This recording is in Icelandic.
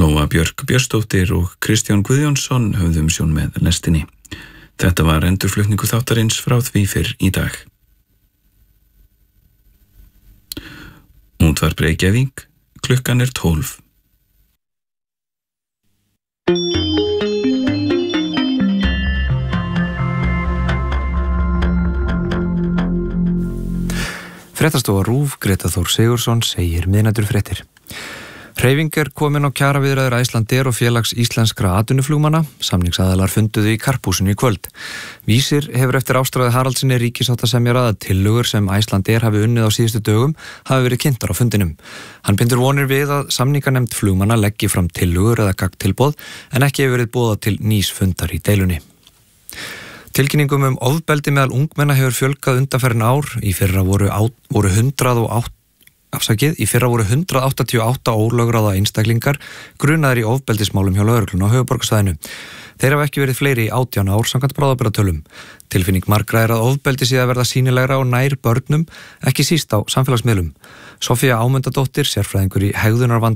Lóa Björk Björnsdóttir og Kristján Guðjónsson höfðu umsjón með lestinni. Þetta var endurflutningu þáttarins frá því fyrr í dag. Útvarp Reykjavík, klukkan 12. Fréttastofa RÚV, Greta Þór Sigurðsson segir miðnæturfréttir. Hreyfing komin á kjaraviðræður Icelandair og félags íslenskra atvinnuflugmanna. Samningsaðilar funduðu í Karphúsinu í kvöld. Vísir hefur eftir Ástráði Haraldsinni ríkissáttasemjara að tillögur sem Icelandair hafi unnið á síðustu dögum hafi verið kynntar á fundinum. Hann bindur vonir við að samninganefnd flugmanna leggi fram tillögur eða gagntilboð en ekki hefur verið boðað til nýs fundar í deilunni. Tilkynningum ofbeldi meðal ungmenna hefur fjölgað undanfarin ár. Í fyrra voru 188 ólögráða einstaklingar grunaðir í ofbeldismálum hjá lögreglunni á höfuðborgarsvæðinu. Þeir hafa ekki verið fleiri í 18 ár samkvæmt bráðabirgðatölum. Tilfinning margra er að ofbeldi sé að verða sýnilegra og nær börnum, ekki síst á samfélagsmiðlum. Sofía Ámundadóttir, sérfræðingur í hegðunarvanda